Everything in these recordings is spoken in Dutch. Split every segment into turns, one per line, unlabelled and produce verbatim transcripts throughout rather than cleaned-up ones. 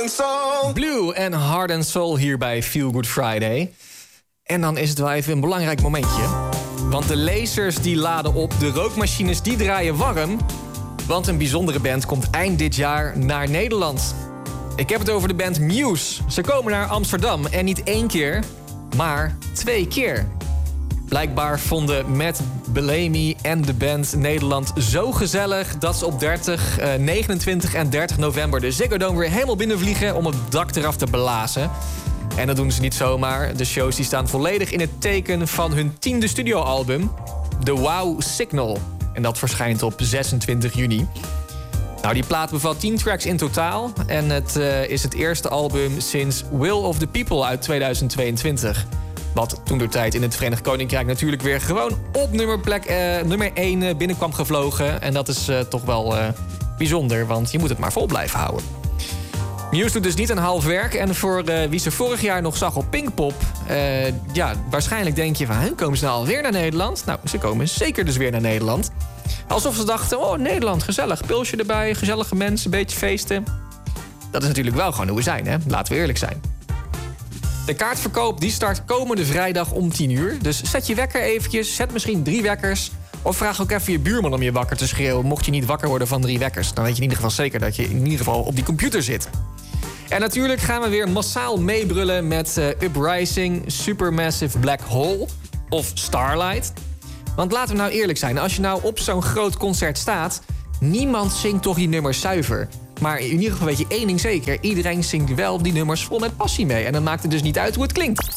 and Soul.
Blue en Heart and Soul hier bij Feel Good Friday. En dan is het wel even een belangrijk momentje. Want de lasers die laden op, de rookmachines die draaien warm. Want een bijzondere band komt eind dit jaar naar Nederland. Ik heb het over de band Muse. Ze komen naar Amsterdam en niet één keer, maar twee keer. Blijkbaar vonden Matt Bellamy en de band Nederland zo gezellig dat ze op dertig, negenentwintig en dertig november de Ziggo Dome weer helemaal binnenvliegen om het dak eraf te blazen. En dat doen ze niet zomaar. De shows die staan volledig in het teken van hun tiende studioalbum, The Wow Signal. En dat verschijnt op zesentwintig juni. Nou, die plaat bevat tien tracks in totaal. En het uh, is het eerste album sinds Will of the People uit tweeduizend tweeëntwintig. Wat toen de tijd in het Verenigd Koninkrijk natuurlijk weer gewoon op nummerplek, uh, nummer één uh, binnenkwam gevlogen. En dat is uh, toch wel uh, bijzonder, want je moet het maar vol blijven houden. Muse doet dus niet een half werk. En voor uh, wie ze vorig jaar nog zag op Pinkpop, Uh, ja, waarschijnlijk denk je van, huh, komen ze nou alweer naar Nederland? Nou, ze komen zeker dus weer naar Nederland. Alsof ze dachten, oh, Nederland, gezellig. Pilsje erbij, gezellige mensen, een beetje feesten. Dat is natuurlijk wel gewoon hoe we zijn, hè? Laten we eerlijk zijn. De kaartverkoop die start komende vrijdag om tien uur. Dus zet je wekker eventjes, zet misschien drie wekkers. Of vraag ook even je buurman om je wakker te schreeuwen, mocht je niet wakker worden van drie wekkers. Dan weet je in ieder geval zeker dat je in ieder geval op die computer zit. En natuurlijk gaan we weer massaal meebrullen met uh, Uprising, Supermassive Black Hole of Starlight. Want laten we nou eerlijk zijn, als je nou op zo'n groot concert staat, niemand zingt toch die nummers zuiver. Maar in ieder geval weet je één ding zeker, iedereen zingt wel die nummers vol met passie mee. En dan maakt het dus niet uit hoe het klinkt.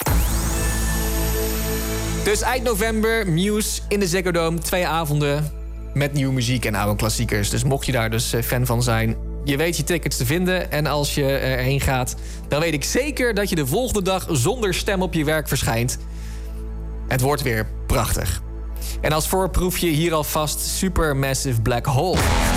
Dus eind november, Muse in de Ziggo Dome, twee avonden met nieuwe muziek en oude klassiekers. Dus mocht je daar dus fan van zijn, je weet je tickets te vinden. En als je erheen gaat, dan weet ik zeker dat je de volgende dag zonder stem op je werk verschijnt. Het wordt weer prachtig. En als voorproefje hier alvast Supermassive Black Hole.